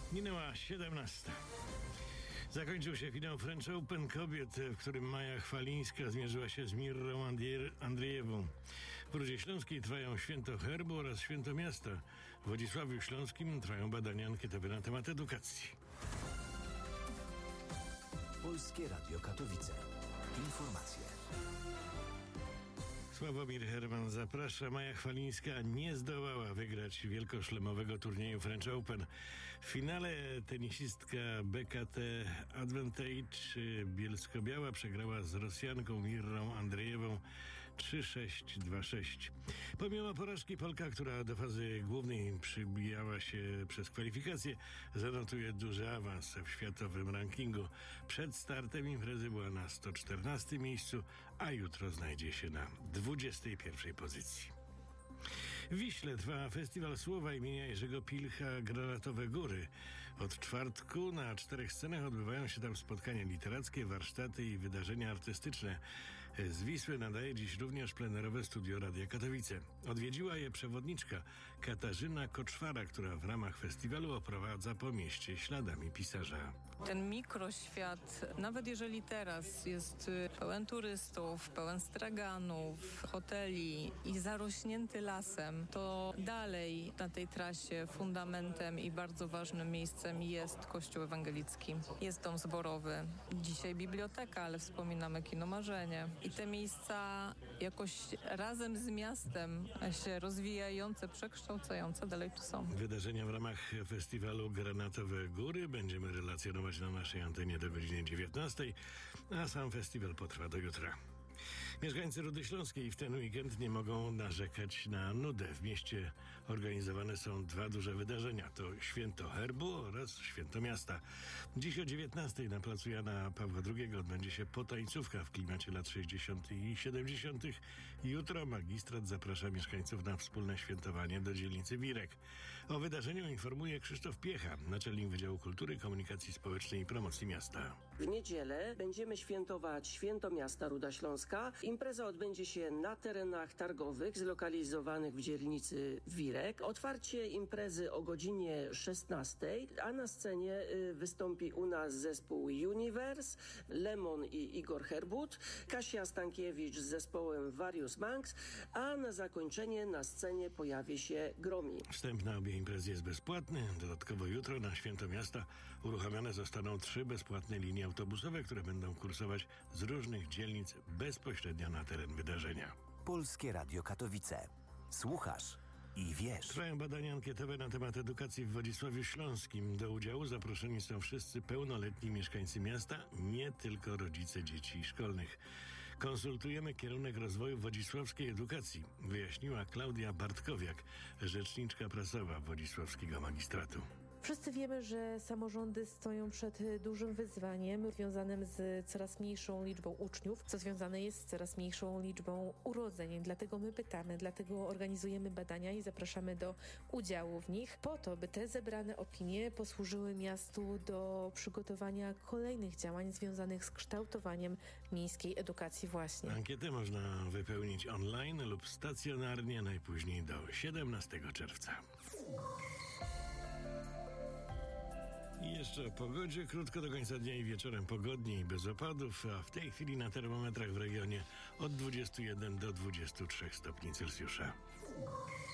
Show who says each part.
Speaker 1: Minęła 17. Zakończył się finał French Open kobiet, w którym Maja Chwalińska zmierzyła się z Mirrą Andrzejewą. W Rudzie Śląskiej trwają Święto Herbu oraz Święto Miasta. W Wodzisławiu Śląskim trwają badania ankietowe na temat edukacji.
Speaker 2: Polskie Radio Katowice. Informacje.
Speaker 1: Sławomir Herman zaprasza. Maja Chwalińska nie zdołała wygrać wielkoszlemowego turnieju French Open. W finale tenisistka BKT Advantage Bielsko-Biała przegrała z Rosjanką Mirrą Andrzejewą 3-6, 2-6. Pomimo porażki Polka, która do fazy głównej przybijała się przez kwalifikacje, zanotuje duży awans w światowym rankingu. Przed startem imprezy była na 114 miejscu, a jutro znajdzie się na 21 pozycji. W Wiśle trwa festiwal słowa imienia Jerzego Pilcha Granatowe Góry. Od czwartku na 4 scenach odbywają się tam spotkania literackie, warsztaty i wydarzenia artystyczne. Z Wisły nadaje dziś również plenerowe studio Radia Katowice. Odwiedziła je przewodniczka Katarzyna Koczwara, która w ramach festiwalu oprowadza po mieście śladami pisarza.
Speaker 3: Ten mikroświat, nawet jeżeli teraz jest pełen turystów, pełen straganów, hoteli i zarośnięty lasem, to dalej na tej trasie fundamentem i bardzo ważnym miejscem jest Kościół Ewangelicki. Jest dom zborowy, dzisiaj biblioteka, ale wspominamy Kino Marzenie. I te miejsca jakoś razem z miastem się rozwijające, przekształcające dalej tu są.
Speaker 1: Wydarzenia w ramach festiwalu Granatowe Góry będziemy relacjonować na naszej antenie do godziny 19, a sam festiwal potrwa do jutra. Mieszkańcy Rudy Śląskiej w ten weekend nie mogą narzekać na nudę. W mieście organizowane są 2 duże wydarzenia. To Święto Herbu oraz Święto Miasta. Dziś o 19 na placu Jana Pawła II odbędzie się potańcówka w klimacie lat 60. i 70. Jutro magistrat zaprasza mieszkańców na wspólne świętowanie do dzielnicy Wirek. O wydarzeniu informuje Krzysztof Piecha, naczelnik Wydziału Kultury, Komunikacji Społecznej i Promocji Miasta.
Speaker 4: W niedzielę będziemy świętować Święto Miasta Ruda Śląska. Impreza odbędzie się na terenach targowych zlokalizowanych w dzielnicy Wirek. Otwarcie imprezy o godzinie 16, a na scenie wystąpi u nas zespół Universe, Lemon i Igor Herbut, Kasia Stankiewicz z zespołem Various Monks, a na zakończenie na scenie pojawi się Gromi.
Speaker 1: Wstęp na obie imprezy jest bezpłatny. Dodatkowo jutro na Święto Miasta uruchomione zostaną 3 bezpłatne linie autobusowe, które będą kursować z różnych dzielnic bezpośrednio na teren wydarzenia.
Speaker 2: Polskie Radio Katowice. Słuchasz i wiesz.
Speaker 1: Trwają badania ankietowe na temat edukacji w Wodzisławiu Śląskim. Do udziału zaproszeni są wszyscy pełnoletni mieszkańcy miasta, nie tylko rodzice dzieci szkolnych. Konsultujemy kierunek rozwoju wodzisławskiej edukacji, wyjaśniła Klaudia Bartkowiak, rzeczniczka prasowa Wodzisławskiego Magistratu.
Speaker 5: Wszyscy wiemy, że samorządy stoją przed dużym wyzwaniem związanym z coraz mniejszą liczbą uczniów, co związane jest z coraz mniejszą liczbą urodzeń. Dlatego my pytamy, dlatego organizujemy badania i zapraszamy do udziału w nich, po to, by te zebrane opinie posłużyły miastu do przygotowania kolejnych działań związanych z kształtowaniem miejskiej edukacji właśnie.
Speaker 1: Ankietę można wypełnić online lub stacjonarnie najpóźniej do 17 czerwca. I jeszcze o pogodzie. Krótko do końca dnia i wieczorem pogodnie i bez opadów, a w tej chwili na termometrach w regionie od 21 do 23 stopni Celsjusza.